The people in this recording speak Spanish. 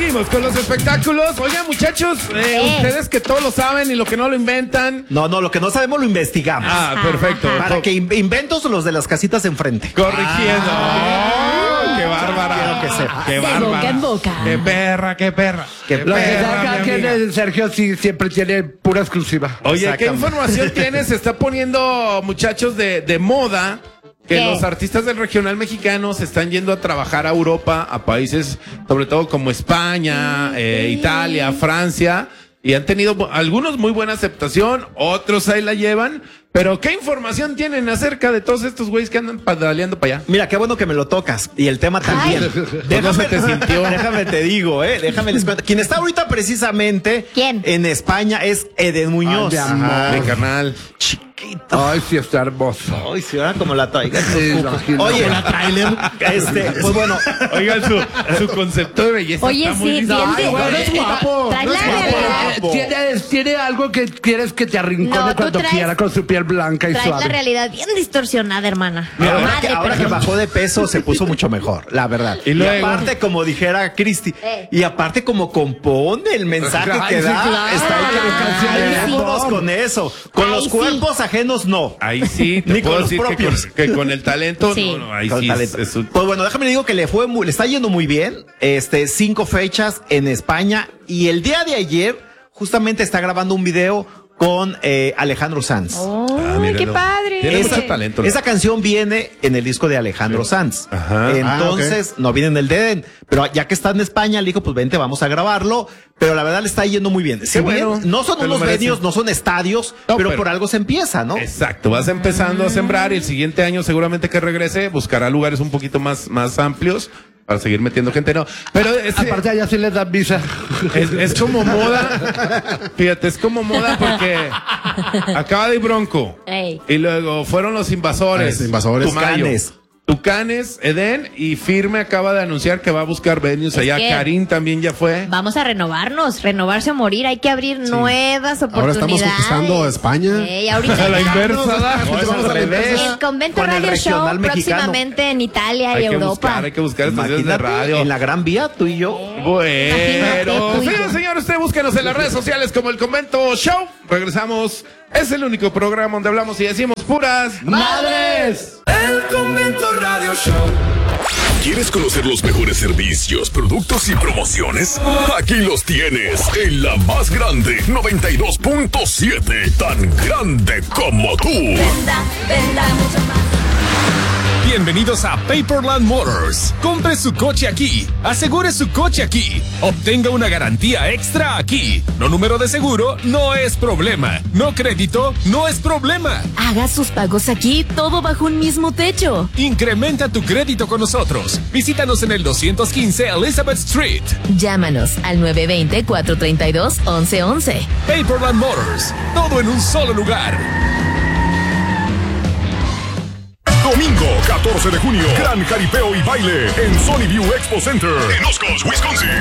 Seguimos con los espectáculos. Oigan, muchachos, ustedes que todo lo saben y lo que no lo inventan. No, lo que no sabemos lo investigamos. Perfecto. Para que inventos los de las casitas enfrente. Corrigiendo. ¡Qué bárbara! Quiero que sepa. ¡Qué De bárbara! boca en boca. ¡Qué perra, qué perra! Qué Lo que perra, saca mi que amiga. el Sergio sí siempre tiene pura exclusiva. Oye, ¿qué Exactamente. información tienes? Se está poniendo, muchachos, de moda que ¿Qué? los artistas del regional mexicano se están yendo a trabajar a Europa, a países, sobre todo como España, Italia, Francia, y han tenido algunos muy buena aceptación, otros ahí la llevan. Pero, ¿qué información tienen acerca de todos estos güeyes que andan pedaleando para allá? Mira, qué bueno que me lo tocas. Y el tema también. ¿Cómo se te sintió? Déjame te digo, déjame les cuento. Quien está ahorita precisamente ¿Quién? en España es Eden Muñoz. Ay, mi amor. Mi carnal. Chiquito. Ay, sí, está hermoso. Ay, si ahora como la traiga. Sí, imagino. Oye, la trailer. Pues bueno. Oigan, su concepto de belleza Oye, está muy sí, lindo. bien. Ay, güey, es guapo. Trae no la es guapo. realidad. Tiene algo que quieres que te arrincone No, tú cuando traes- quiera con su piel blanca y Traes la suave. realidad bien distorsionada, hermana. Mira, Madre, ahora que perdón. bajó de peso se puso mucho mejor, la verdad. Y luego- aparte, como dijera Cristi, y aparte como compone el mensaje Ay, que sí, da, claro. está ahí que Ay, sí. quedémonos con eso. Con Ay, los sí. cuerpos ajenos, no. Ahí sí, te Ni puedo con los decir propios. que con el talento, Sí. no, ahí Con sí talento. es un... Pues bueno, déjame le digo que le está yendo muy bien. 5 fechas en España y el día de ayer justamente está grabando un video con Alejandro Sanz. ¡Ay, míralo. qué padre! Tiene Esa- mucho talento. Esa canción viene en el disco de Alejandro Sanz. Ajá. Entonces, no viene en el de Eden. Pero ya que está en España, le dijo, pues vente, vamos a grabarlo. Pero la verdad le está yendo muy bien. Si bien bueno, no son se lo unos merece. medios, no son estadios, No, pero pero- por algo se empieza, ¿no? Exacto, vas empezando a sembrar y el siguiente año seguramente que regrese buscará lugares un poquito más amplios para seguir metiendo gente. No, pero Aparte, allá sí les dan visa. es como moda. Fíjate, es como moda porque acaba de ir Bronco. Ey. Y luego fueron los Invasores. Invasores. Tucanes, Eden, y Firme acaba de anunciar que va a buscar venues Es allá. que- Karim también ya fue. Vamos a renovarse o morir. Hay que abrir nuevas Ahora oportunidades. estamos conquistando España. Ahorita A la ya- inversa, ¿da? No, es Vamos al al revés. revés. El Convento Con el Radio Show regional mexicano. próximamente en Italia y Europa. Hay que buscar estaciones de Imagínate, radio. en la Gran Vía, tú y yo. Imagínate Bueno, tú y señor, yo. señor, usted búsquenos en las redes sociales como El Convento Show. Regresamos. Es el único programa donde hablamos y decimos puras ¡Madres! El Convento Radio Show. ¿Quieres conocer los mejores servicios, productos y promociones? Aquí los tienes en la más grande, 92.7, tan grande como tú. Venda mucho más. Bienvenidos a Paperland Motors. Compre su coche aquí. Asegure su coche aquí. Obtenga una garantía extra aquí. No número de seguro no es problema. No crédito no es problema. Haga sus pagos aquí, todo bajo un mismo techo. Incrementa tu crédito con nosotros. Visítanos en el 215 Elizabeth Street. Llámanos al 920-432-1111. Paperland Motors. Todo en un solo lugar. Domingo 14 de junio, gran jaripeo y baile en Sony View Expo Center en Oscars, Wisconsin.